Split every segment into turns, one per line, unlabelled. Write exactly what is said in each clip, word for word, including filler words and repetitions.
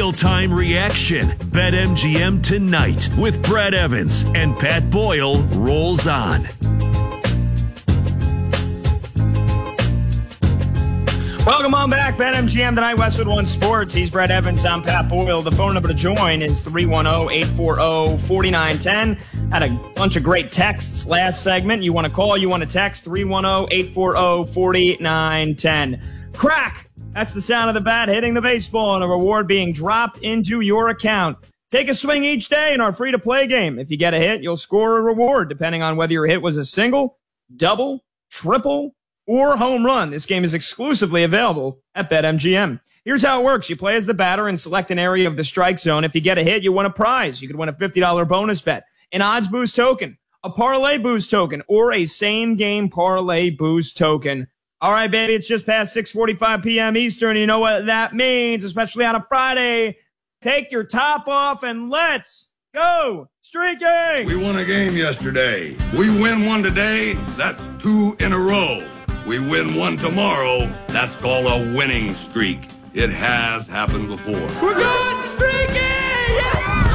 real-time reaction. BetMGM Tonight with Brad Evans and Pat Boyle rolls on.
Welcome on back. BetMGM Tonight, Westwood One Sports. He's Brad Evans. I'm Pat Boyle. The phone number to join is three one zero, eight four zero, four nine one zero. Had a bunch of great texts last segment. You want to call, you want to text, three one zero, eight four zero, four nine one zero. Crack! That's the sound of the bat hitting the baseball and a reward being dropped into your account. Take a swing each day in our free-to-play game. If you get a hit, you'll score a reward depending on whether your hit was a single, double, triple, or home run. This game is exclusively available at BetMGM. Here's how it works. You play as the batter and select an area of the strike zone. If you get a hit, you win a prize. You could win a fifty dollars bonus bet, an odds boost token, a parlay boost token, or a same-game parlay boost token. All right, baby, it's just past six forty-five p.m. Eastern. You know what that means, especially on a Friday. Take your top off and let's go streaking!
We won a game yesterday. We win one today, that's two in a row. We win one tomorrow, that's called a winning streak. It has happened before.
We're good streaking! Yeah!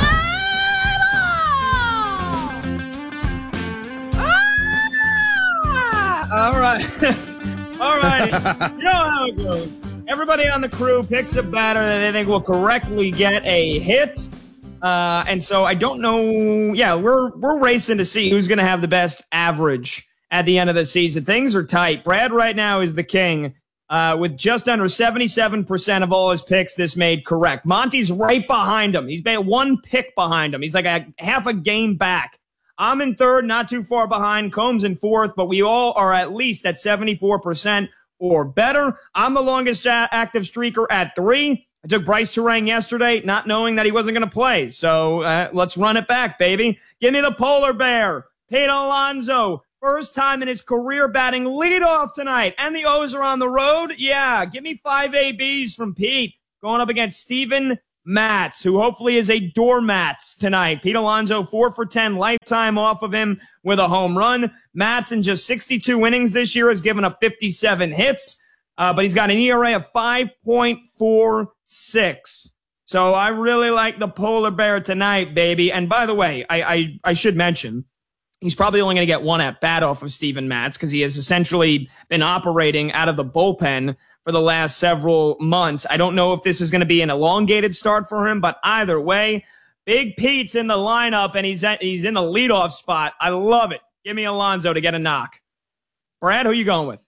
Ah! All right. All right. You know how it goes. Everybody on the crew picks a batter that they think will correctly get a hit. Uh, and so I don't know. Yeah, we're we're racing to see who's going to have the best average at the end of the season. Things are tight. Brad right now is the king uh, with just under seventy-seven percent of all his picks this made correct. Monty's right behind him. He's made one pick behind him. He's like a half a game back. I'm in third, not too far behind. Combs in fourth, but we all are at least at seventy-four percent or better. I'm the longest a- active streaker at three. I took Bryce Turang yesterday, not knowing that he wasn't going to play. So uh, let's run it back, baby. Give me the polar bear. Pete Alonso, first time in his career batting leadoff tonight. And the O's are on the road. Yeah, give me five A Bs from Pete going up against Steven Matz, who hopefully is a doormat tonight. Pete Alonso, four for ten, lifetime off of him with a home run. Matz, in just sixty-two innings this year, has given up fifty-seven hits, uh, but he's got an E R A of five point four six. So I really like the polar bear tonight, baby. And by the way, I I, I should mention, he's probably only going to get one at bat off of Steven Matz because he has essentially been operating out of the bullpen for the last several months. I don't know if this is going to be an elongated start for him, but either way, Big Pete's in the lineup, and he's at, he's in the leadoff spot. I love it. Give me Alonso to get a knock. Brad, who you going with?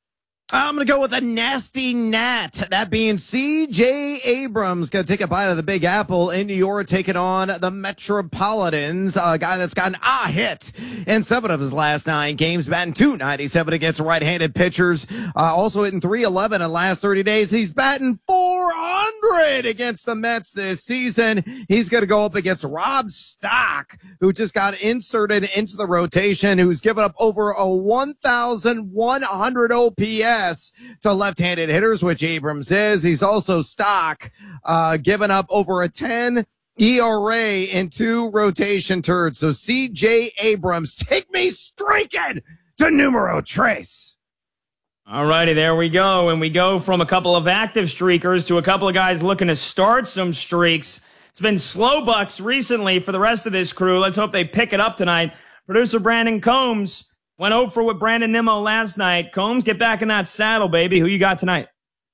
I'm going to go with a nasty Nat. That being C J Abrams. Going to take a bite of the Big Apple in New York, taking on the Metropolitans. A guy that's gotten a hit in seven of his last nine games, batting two ninety-seven against right-handed pitchers. Uh, also hitting three eleven in the last thirty days. He's batting four hundred against the Mets this season. He's going to go up against Rob Stock, who just got inserted into the rotation, who's given up over a one thousand one hundred O P S to left-handed hitters, which Abrams is. He's also Stock, uh, giving up over a ten E R A in two rotation turds. So C J Abrams, take me streaking to numero tres.
All righty, there we go. And we go from a couple of active streakers to a couple of guys looking to start some streaks. It's been slow bucks recently for the rest of this crew. Let's hope they pick it up tonight. Producer Brandon Combs went oh for with Brandon Nimmo last night. Combs, get back in that saddle, baby. Who you got tonight?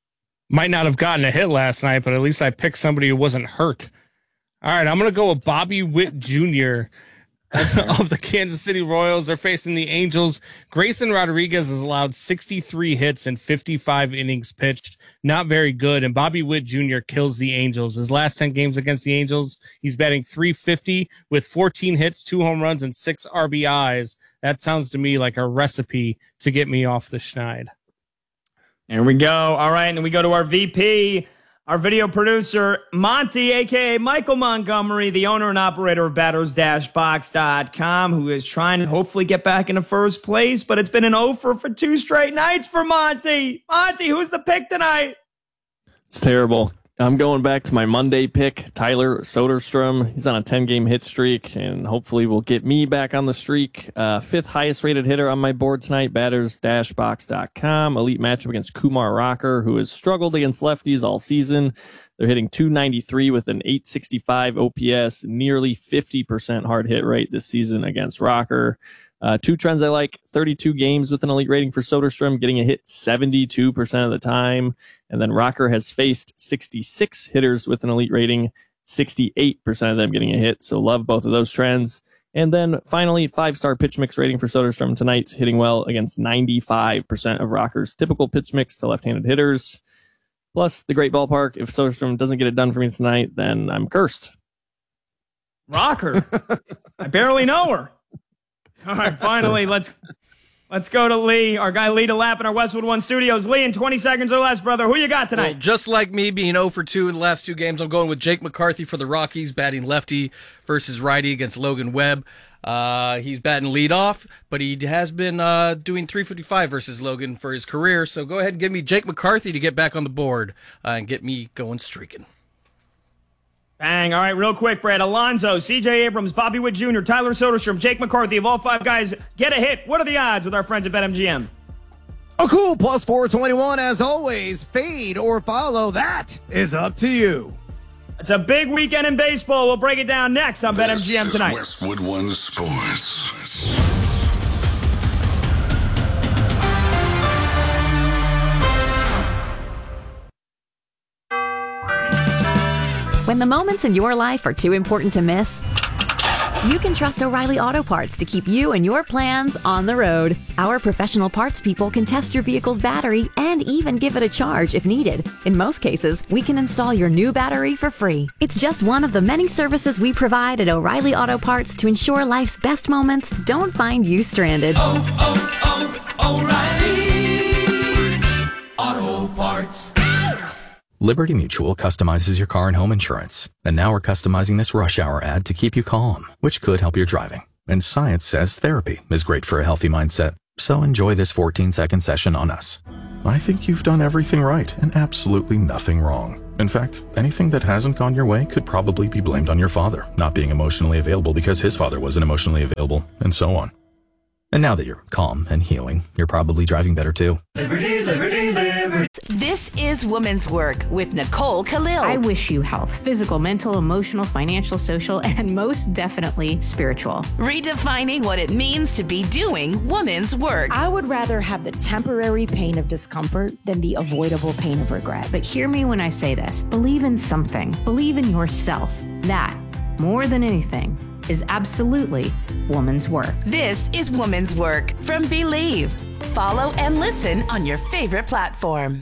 Might not have gotten a hit last night, but at least I picked somebody who wasn't hurt. All right, I'm going to go with Bobby Witt Junior of the Kansas City Royals. They're facing the Angels. Grayson Rodriguez has allowed sixty-three hits and fifty-five innings pitched. Not very good. And Bobby Witt Junior kills the Angels. His last ten games against the Angels, he's batting three fifty with fourteen hits, two home runs, and six R B Is. That sounds to me like a recipe to get me off the schneid.
There we go. All right, and we go to our V P, our video producer, Monty, a k a. Michael Montgomery, the owner and operator of batters dash box dot com, who is trying to hopefully get back into first place, but it's been an oh for for two straight nights for Monty. Monty, who's the pick tonight?
It's terrible. I'm going back to my Monday pick, Tyler Soderstrom. He's on a ten-game hit streak, and hopefully will get me back on the streak. Uh, fifth highest-rated hitter on my board tonight, batters dash box dot com. Elite matchup against Kumar Rocker, who has struggled against lefties all season. They're hitting two ninety-three with an eight sixty-five O P S, nearly fifty percent hard hit rate this season against Rocker. Uh, two trends I like, thirty-two games with an elite rating for Soderstrom, getting a hit seventy-two percent of the time. And then Rocker has faced sixty-six hitters with an elite rating, sixty-eight percent of them getting a hit. So love both of those trends. And then finally, five-star pitch mix rating for Soderstrom tonight, hitting well against ninety-five percent of Rocker's typical pitch mix to left-handed hitters. Plus, the great ballpark. If Soderstrom doesn't get it done for me tonight, then I'm cursed.
Rocker. I barely know her. All right, finally, let's let's go to Lee, our guy Lee DeLapp in our Westwood One studios. Lee, in twenty seconds or less, brother, who you got tonight?
Well, just like me being oh for two in the last two games, I'm going with Jake McCarthy for the Rockies, batting lefty versus righty against Logan Webb. Uh, he's batting leadoff, but he has been uh, doing three fifty-five versus Logan for his career. So go ahead and give me Jake McCarthy to get back on the board uh, and get me going streaking.
Bang. All right, real quick, Brad. Alonso, C J Abrams, Bobby Witt Junior, Tyler Soderstrom, Jake McCarthy. Of all five guys, get a hit. What are the odds with our friends at BetMGM?
Oh, cool. Plus four twenty-one. As always, fade or follow. That is up to you.
It's a big weekend in baseball. We'll break it down next on BetMGM tonight.
This is Westwood One Sports.
When the moments in your life are too important to miss, you can trust O'Reilly Auto Parts to keep you and your plans on the road. Our professional parts people can test your vehicle's battery and even give it a charge if needed. In most cases, we can install your new battery for free. It's just one of the many services we provide at O'Reilly Auto Parts to ensure life's best moments don't find you stranded.
Oh, oh, oh, O'Reilly Auto Parts.
Liberty Mutual customizes your car and home insurance. And now we're customizing this rush hour ad to keep you calm, which could help your driving. And science says therapy is great for a healthy mindset. So enjoy this fourteen second session on us. I think you've done everything right and absolutely nothing wrong. In fact, anything that hasn't gone your way could probably be blamed on your father not being emotionally available because his father wasn't emotionally available, and so on. And now that you're calm and healing, you're probably driving better too.
Liberty, liberty, liberty.
This is Woman's Work with Nicole Khalil.
I wish you health, physical, mental, emotional, financial, social, and most definitely spiritual.
Redefining what it means to be doing woman's work.
I would rather have the temporary pain of discomfort than the avoidable pain of regret.
But hear me when I say this. Believe in something. Believe in yourself. That, more than anything, is absolutely woman's work.
This is Woman's Work from Believe. Follow and listen on your favorite platform.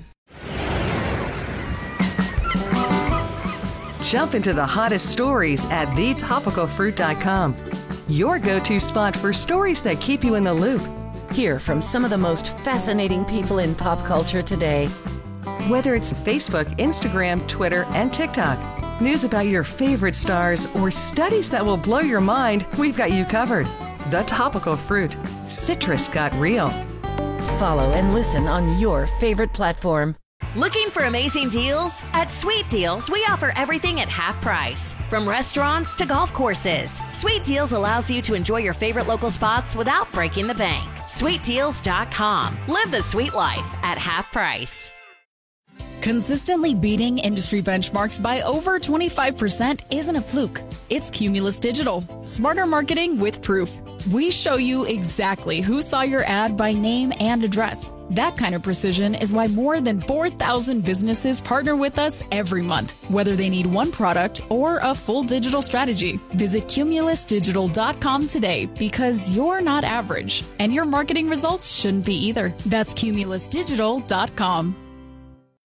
Jump into the hottest stories at the topical fruit dot com. Your go-to spot for stories that keep you in the loop.
Hear from some of the most fascinating people in pop culture today.
Whether it's Facebook, Instagram, Twitter, and TikTok. News about your favorite stars or studies that will blow your mind, we've got you covered. The Topical Fruit. Citrus got real.
Follow and listen on your favorite platform.
Looking for amazing deals? At Sweet Deals, we offer everything at half price. From restaurants to golf courses. Sweet Deals allows you to enjoy your favorite local spots without breaking the bank. sweet deals dot com. Live the sweet life at half price.
Consistently beating industry benchmarks by over twenty-five percent isn't a fluke. It's Cumulus Digital. Smarter marketing with proof. We show you exactly who saw your ad by name and address. That kind of precision is why more than four thousand businesses partner with us every month, whether they need one product or a full digital strategy. Visit cumulus digital dot com today because you're not average, and your marketing results shouldn't be either. That's cumulus digital dot com.